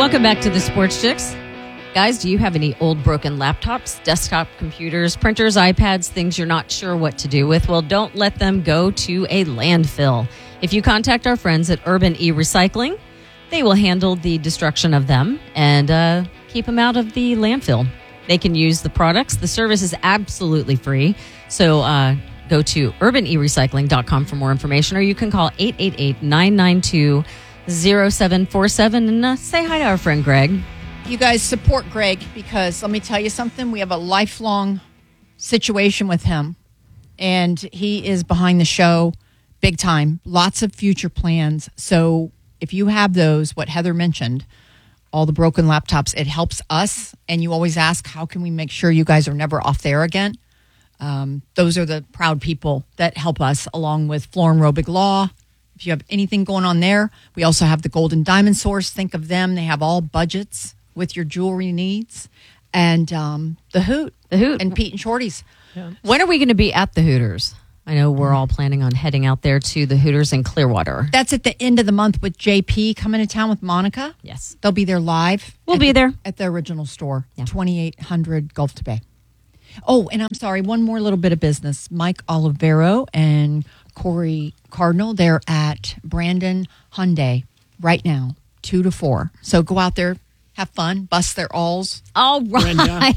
Welcome back to the Sports Chicks. Guys, do you have any old broken laptops, desktop computers, printers, iPads, things you're not sure what to do with? Well, don't let them go to a landfill. If you contact our friends at Urban E-Recycling, they will handle the destruction of them and keep them out of the landfill. They can use the products. The service is absolutely free. So go to urbanerecycling.com for more information, or you can call 888-992-0747 and say hi to our friend Greg. You guys support Greg because let me tell you something. We have a lifelong situation with him, and he is behind the show big time. Lots of future plans. So if you have those, what Heather mentioned, all the broken laptops, it helps us. And you always ask, how can we make sure you guys are never off there again? Those are the proud people that help us, along with Floor and Robic Law. If you have anything going on there, we also have the Golden Diamond Source. Think of them. They have all budgets with your jewelry needs. And the Hoot. And Pete and Shorty's. Yeah. When are we going to be at the Hooters? I know we're all planning on heading out there to the Hooters in Clearwater. That's at the end of the month with JP coming to town with Monica. Yes. They'll be there live. We'll be there. At the original store, 2800 Gulf to Bay. Oh, and I'm sorry, one more little bit of business. Mike Olivero and Corey Cardinal, they're at Brandon Hyundai right now, 2 to 4. So go out there, have fun, bust their alls. All right.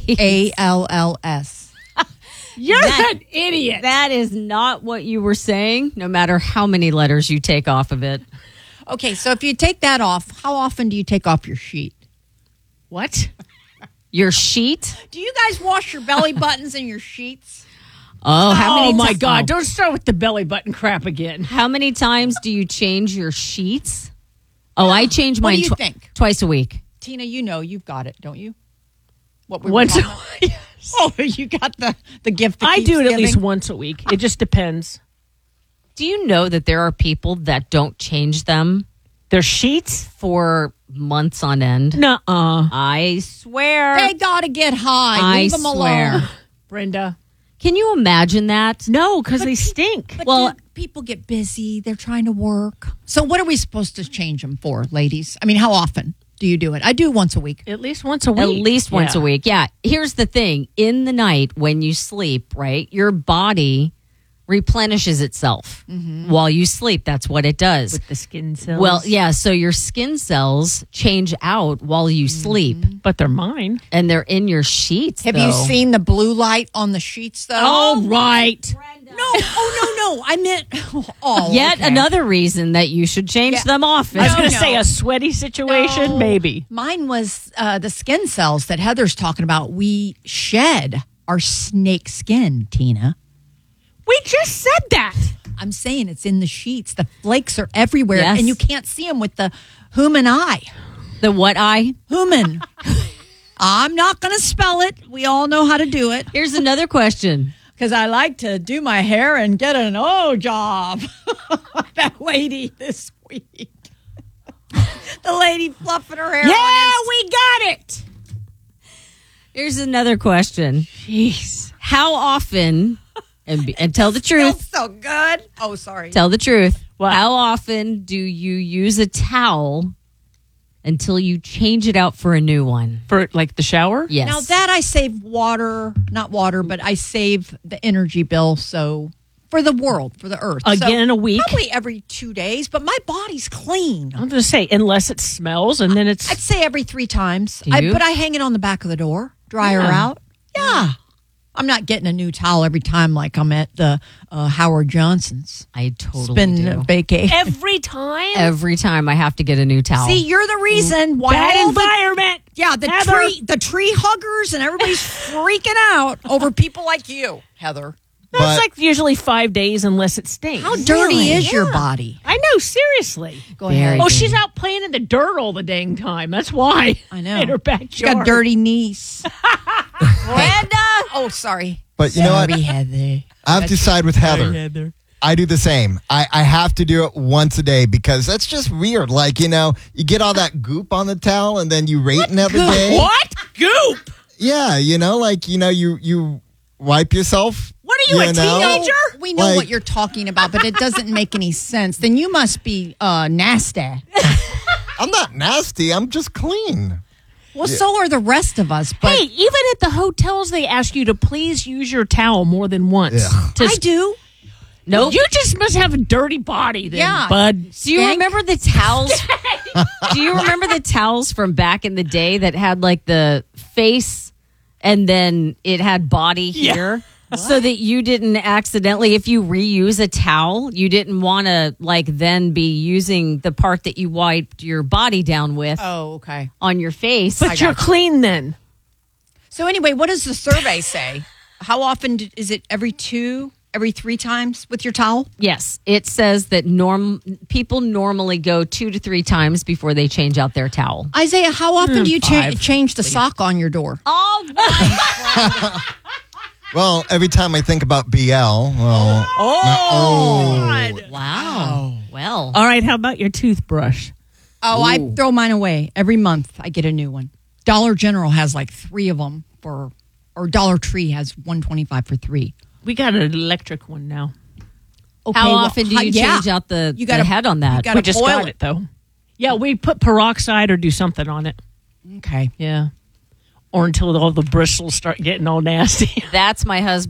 ALLS. You're an idiot. That is not what you were saying, no matter how many letters you take off of it. Okay, so if you take that off, how often do you take off your sheet? What? Your sheet? Do you guys wash your belly buttons and your sheets? Oh, how many my God. Don't start with the belly button crap again. How many times do you change your sheets? Oh, I change mine What do you think? Twice a week. Tina, you know you've got it, don't you? What we Once were a talking about? Oh, you got the gift that I keeps do it at giving? least once a week. It just depends. Do you know that there are people that don't change them Their sheets? for months on end? Nuh-uh. I swear. They got to get high. Leave them swear. alone. Brenda. Can you imagine that? No, because they stink. But Well- dude, people get busy. They're trying to work. So what are we supposed to change them for, ladies? I mean, how often do you do it? I do once a week. At least once a week. At least once a week. Yeah. Here's the thing. In the night when you sleep, right, your body replenishes itself while you sleep. That's what it does. With the skin cells. Well, yeah. So your skin cells change out while you sleep, But they're mine. and they're in your sheets. Have though. you seen the blue light on the sheets, though? All right. No. Oh, no. I meant... Oh, Yet okay. another reason that you should change them often. I was No, going to no. say a sweady situation, No. maybe. Mine was the skin cells that Heather's talking about. We shed our snake skin, Tina. We just said that. I'm saying it's in the sheets. The flakes are everywhere, Yes. and you can't see them with the human eye. The what eye? Human. I'm not going to spell it. We all know how to do it. Here's another question. Because I like to do my hair and get an O job. That lady this week. The lady fluffing her hair. Yeah, we got it. Here's another question. Jeez. How often, and tell the Feels truth, so good. Oh, sorry. tell the truth. What? How often do you use a towel until you change it out for a new one? For like the shower? Yes. Now that I save not water, but I save the energy bill. So for the world, for the earth. Again in a week? Probably every 2 days, but my body's clean. I'm going to say, unless it smells, and then it's... I'd say every 3 times. Do you? But I hang it on the back of the door, dry her out. Yeah. I'm not getting a new towel every time like I'm at the Howard Johnson's. I totally Spin do. vacay. Every time? Every time I have to get a new towel. See, you're the reason why Bad all the environment. Yeah, Heather. the tree huggers and everybody's freaking out over people like you, Heather. That's like usually 5 days unless it stinks. How dirty is your body? I know, seriously. Go Very ahead. Oh, she's out playing in the dirt all the dang time. That's why. I know. In her backyard. She got a dirty niece. Brenda! Oh, sorry. But you know what? Sorry, Heather. I have to side with Heather. I do the same. I have to do it once a day because that's just weird. Like, you get all that goop on the towel and then you rate another day. What? Goop? Yeah, you wipe yourself. What are you, a teenager? We know Like- what you're talking about, but it doesn't make any sense. Then you must be nasty. I'm not nasty. I'm just clean. Well, so are the rest of us. But Hey, even at the hotels, they ask you to please use your towel more than once. Yeah. I do. Nope. You just must have a dirty body then, Yeah. bud. Do you remember the towels? Do you remember the towels from back in the day that had like the face and then it had body here? So that you didn't accidentally, if you reuse a towel, you didn't want to like then be using the part that you wiped your body down with Oh, okay. on your face. But you're clean then. So anyway, what does the survey say? How often is it? Every 3 times with your towel? Yes, it says that people normally go 2 to 3 times before they change out their towel. Isaiah, how often do you 5, change the sock on your door? All right. Well, every time I think about BL, Wow. Well, All right, how about your toothbrush? Oh, I throw mine away. Every month I get a new one. Dollar General has like 3 of them or Dollar Tree has $1.25 for 3. We got an electric one now. Okay, how well, often do you change out the head on that? gotta We just boil got it though. Yeah, we put peroxide or do something on it. Okay. Yeah. Or until all the bristles start getting all nasty. That's my husband.